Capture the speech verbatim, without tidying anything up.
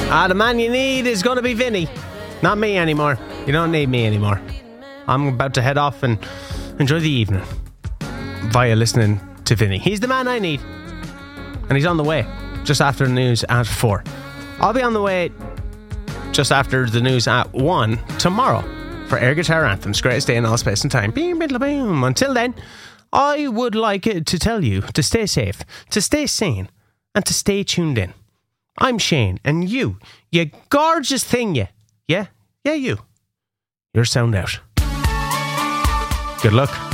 Ah, the man you need is going to be Vinny. Not me anymore. You don't need me anymore. I'm about to head off and enjoy the evening via listening to Vinny. He's the man I need. And he's on the way just after the news at four. I'll be on the way just after the news at one tomorrow for Air Guitar Anthems. Greatest day in all space and time. Boom, boom, boom. Until then, I would like to tell you to stay safe, to stay sane, and to stay tuned in. I'm Shane, and you, you gorgeous thing, you. Yeah? Yeah, you. You're sound out. Good luck.